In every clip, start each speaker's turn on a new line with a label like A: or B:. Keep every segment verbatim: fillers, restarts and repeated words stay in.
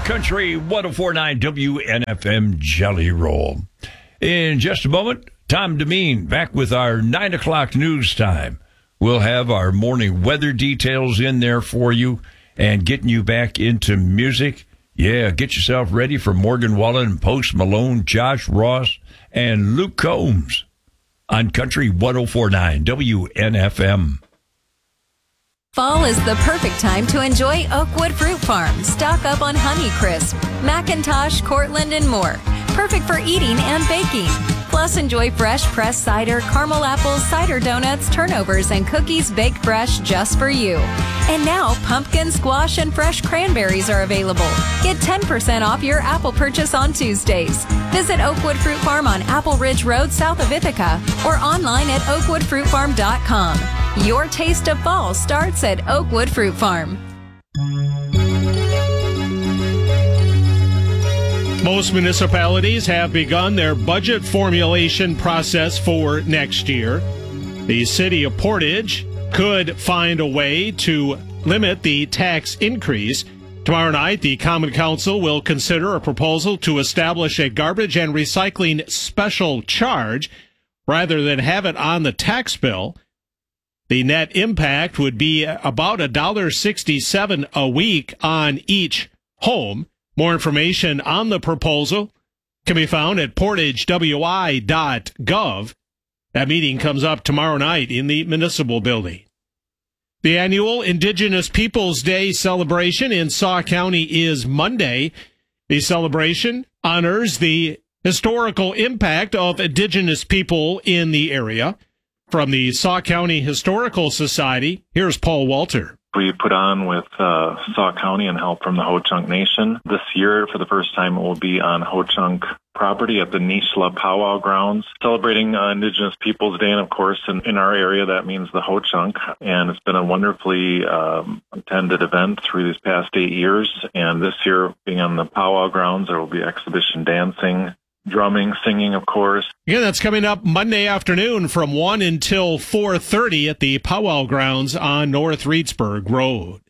A: Country one oh four point nine W N F M Jelly Roll. In just a moment, Tom Demeen back with our nine o'clock news time. We'll have our morning weather details in there for you and getting you back into music. Yeah, get yourself ready for Morgan Wallen, Post Malone, Josh Ross, and Luke Combs on Country one oh four point nine W N F M.
B: Fall is the perfect time to enjoy Oakwood Fruit Farm. Stock up on Honeycrisp, Macintosh, Cortland, and more. Perfect for eating and baking. Plus, enjoy fresh pressed cider, caramel apples, cider donuts, turnovers, and cookies baked fresh just for you. And now, pumpkin, squash, and fresh cranberries are available. Get ten percent off your apple purchase on Tuesdays. Visit Oakwood Fruit Farm on Apple Ridge Road south of Ithaca or online at oakwood fruit farm dot com. Your taste of fall starts at Oakwood Fruit Farm.
C: Most municipalities have begun their budget formulation process for next year. The city of Portage could find a way to limit the tax increase. Tomorrow night, the Common Council will consider a proposal to establish a garbage and recycling special charge rather than have it on the tax bill. The net impact would be about one dollar sixty-seven a week on each home. More information on the proposal can be found at portage w i dot gov. That meeting comes up tomorrow night in the municipal building. The annual Indigenous Peoples Day celebration in Sauk County is Monday. The celebration honors the historical impact of Indigenous people in the area. From the Sauk County Historical Society, here's Paul Walter.
D: We put on with uh, Sauk County and help from the Ho-Chunk Nation. This year, for the first time, it will be on Ho-Chunk property at the Nishla Powwow Grounds, celebrating uh, Indigenous Peoples Day. And, of course, in, in our area, that means the Ho-Chunk. And it's been a wonderfully um, attended event through these past eight years. And this year, being on the Powwow Grounds, there will be exhibition dancing, drumming, singing, of course.
C: Yeah, that's coming up Monday afternoon from one until four thirty at the Powwow Grounds on North Reedsburg Road.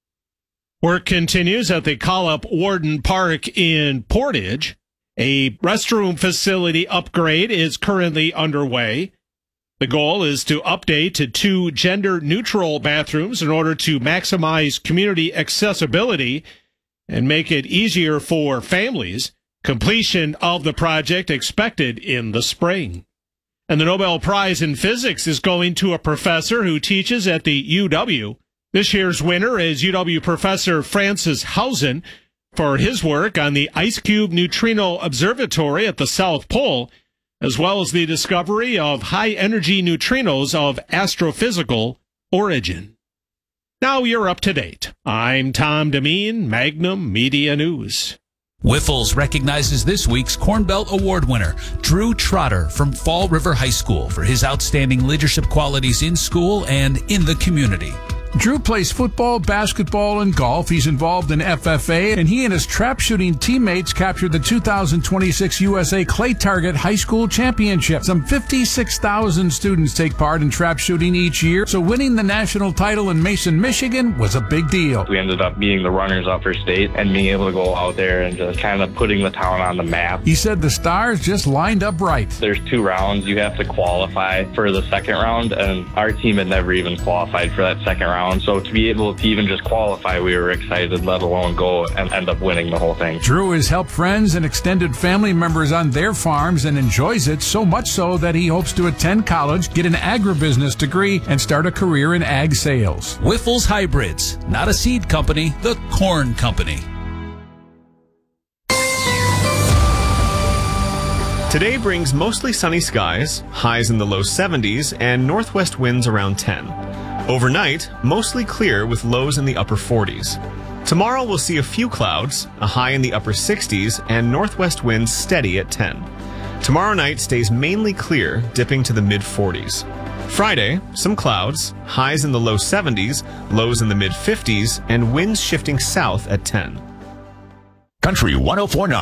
C: Work continues at the Collop Warden Park in Portage. A restroom facility upgrade is currently underway. The goal is to update to two gender-neutral bathrooms in order to maximize community accessibility and make it easier for families. Completion of the project expected in the spring. And the Nobel Prize in Physics is going to a professor who teaches at the U W. This year's winner is U W professor Francis Hausen for his work on the Ice Cube Neutrino Observatory at the South Pole, as well as the discovery of high-energy neutrinos of astrophysical origin. Now you're up to date. I'm Tom Demeen, Magnum Media News.
E: Whiffles recognizes this week's Corn Belt Award winner, Drew Trotter from Fall River High School, for his outstanding leadership qualities in school and in the community.
F: Drew plays football, basketball, and golf. He's involved in F F A, and he and his trap shooting teammates captured the two thousand twenty-six U S A Clay Target High School Championship. Some fifty-six thousand students take part in trap shooting each year, so winning the national title in Mason, Michigan was a big deal.
G: We ended up being the runners-up for state and being able to go out there and just kind of putting the town on the map.
F: He said the stars just lined up right.
G: There's two rounds. You have to qualify for the second round, and our team had never even qualified for that second round. So to be able to even just qualify, we were excited, let alone go and end up winning the whole thing.
F: Drew has helped friends and extended family members on their farms and enjoys it so much so that he hopes to attend college, get an agribusiness degree, and start a career in ag sales.
E: Whiffles Hybrids, not a seed company, the corn company.
H: Today brings mostly sunny skies, highs in the low seventies, and northwest winds around ten. Overnight, mostly clear with lows in the upper forties. Tomorrow we'll see a few clouds, a high in the upper sixties, and northwest winds steady at ten. Tomorrow night stays mainly clear, dipping to the mid forties. Friday, some clouds, highs in the low seventies, lows in the mid fifties, and winds shifting south at ten.
A: Country one oh four point nine